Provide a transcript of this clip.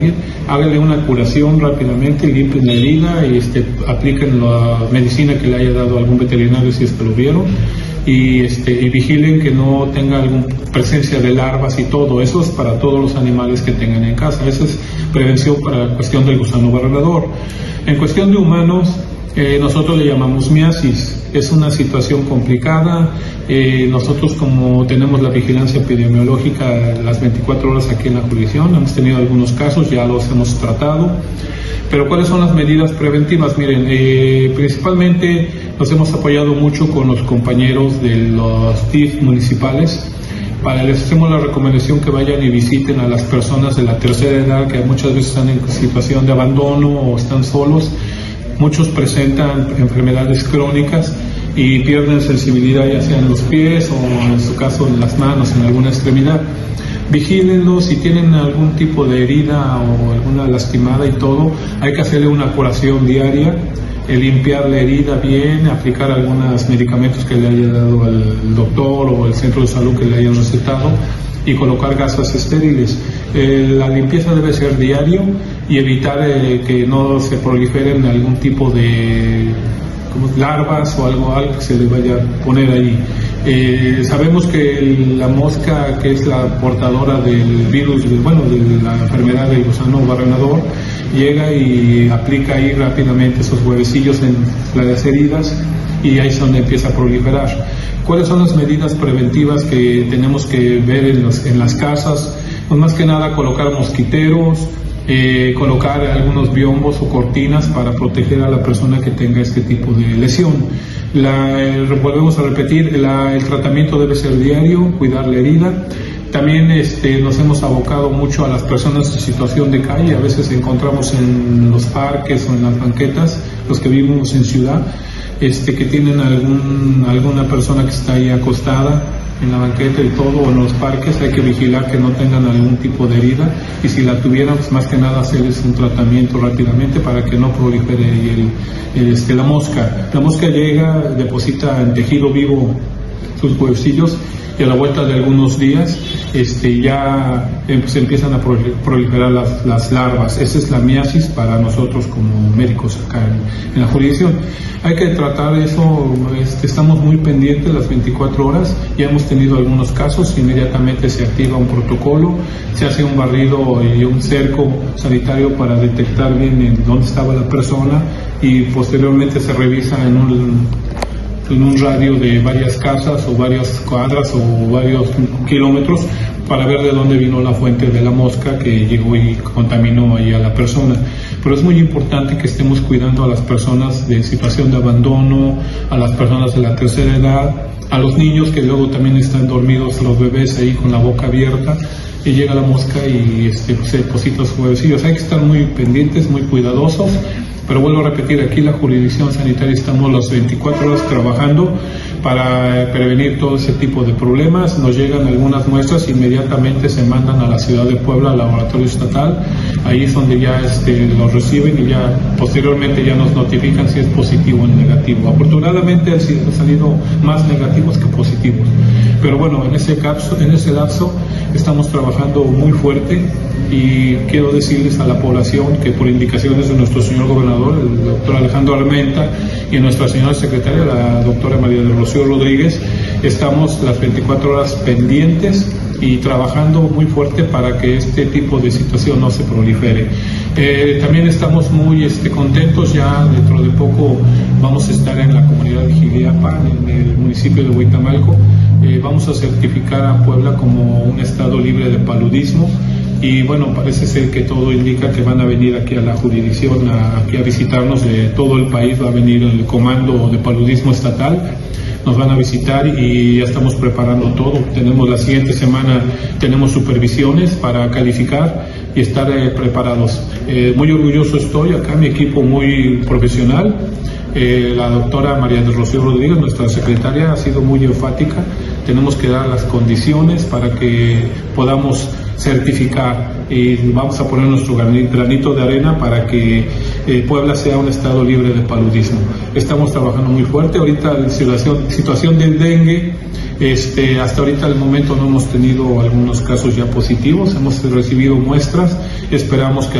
háganle una curación rápidamente, limpien la herida y apliquen la medicina que le haya dado algún veterinario si es que lo vieron, y vigilen que no tenga alguna presencia de larvas y todo. Eso es para todos los animales que tengan en casa. Esa es prevención para la cuestión del gusano barrenador. En cuestión de humanos, nosotros le llamamos miasis. Es una situación complicada. Nosotros, como tenemos la vigilancia epidemiológica las 24 horas aquí en la jurisdicción, hemos tenido algunos casos, ya los hemos tratado. Pero ¿cuáles son las medidas preventivas? Miren, principalmente nos hemos apoyado mucho con los compañeros de los DIF municipales. Les hacemos la recomendación que vayan y visiten a las personas de la tercera edad, que muchas veces están en situación de abandono o están solos. Muchos presentan enfermedades crónicas y pierden sensibilidad, ya sea en los pies o en su caso en las manos, en alguna extremidad. Vigílenlos, si tienen algún tipo de herida o alguna lastimada y todo, hay que hacerle una curación diaria, limpiar la herida bien, aplicar algunos medicamentos que le haya dado el doctor o el centro de salud que le hayan recetado y colocar gasas estériles. La limpieza debe ser diario y evitar que no se proliferen algún tipo de larvas o algo que se le vaya a poner ahí. Sabemos que la mosca, que es la portadora del virus, de la enfermedad del gusano barrenador, llega y aplica ahí rápidamente esos huevecillos en las heridas y ahí es donde empieza a proliferar. ¿Cuáles son las medidas preventivas que tenemos que ver en las casas? Pues más que nada colocar mosquiteros, colocar algunos biombos o cortinas para proteger a la persona que tenga este tipo de lesión. Volvemos a repetir, el tratamiento debe ser diario, cuidar la herida. También nos hemos abocado mucho a las personas en situación de calle. A veces encontramos en los parques o en las banquetas, los que vivimos en ciudad, que tienen alguna persona que está ahí acostada en la banqueta y todo, o en los parques. Hay que vigilar que no tengan algún tipo de herida, y si la tuvieran, pues más que nada hacerles un tratamiento rápidamente para que no prolifere la mosca. La mosca llega, deposita en tejido vivo sus huevecillos, y a la vuelta de algunos días ya se empiezan a proliferar las larvas. Esa es la miasis para nosotros como médicos acá en la jurisdicción. Hay que tratar eso, estamos muy pendientes las 24 horas, ya hemos tenido algunos casos, inmediatamente se activa un protocolo, se hace un barrido y un cerco sanitario para detectar bien en dónde estaba la persona, y posteriormente se revisa en un radio de varias casas o varias cuadras o varios kilómetros para ver de dónde vino la fuente de la mosca que llegó y contaminó ahí a la persona. Pero es muy importante que estemos cuidando a las personas de situación de abandono, a las personas de la tercera edad, a los niños que luego también están dormidos, los bebés ahí con la boca abierta, y llega la mosca y se deposita los huevecillos. Hay que estar muy pendientes, muy cuidadosos. Pero vuelvo a repetir, aquí la jurisdicción sanitaria estamos las 24 horas trabajando para prevenir todo ese tipo de problemas. Nos llegan algunas muestras, inmediatamente se mandan a la ciudad de Puebla, al laboratorio estatal. Ahí es donde ya los reciben y ya posteriormente ya nos notifican si es positivo o negativo. Afortunadamente han salido más negativos que positivos. Pero bueno, en ese lapso estamos trabajando muy fuerte, y quiero decirles a la población que por indicaciones de nuestro señor gobernador, el doctor Alejandro Armenta, y nuestra señora secretaria, la doctora María del Rocío Rodríguez, estamos las 24 horas pendientes y trabajando muy fuerte para que este tipo de situación no se prolifere. También estamos muy contentos, ya dentro de poco vamos a estar en la comunidad de Jiliapa, en el municipio de Huitamalco. Vamos a certificar a Puebla como un estado libre de paludismo, y bueno, parece ser que todo indica que van a venir aquí a la jurisdicción, aquí a visitarnos de todo el país. Va a venir el comando de paludismo estatal, nos van a visitar y ya estamos preparando todo. Tenemos la siguiente semana, tenemos supervisiones para calificar y estar preparados. Muy orgulloso estoy acá, mi equipo muy profesional. La doctora María del Rocío Rodríguez, nuestra secretaria, ha sido muy enfática. Tenemos que dar las condiciones para que podamos certificar, y vamos a poner nuestro granito de arena para que Puebla sea un estado libre de paludismo. Estamos trabajando muy fuerte. Ahorita la situación del dengue Hasta ahorita al momento no hemos tenido algunos casos ya positivos, hemos recibido muestras, esperamos que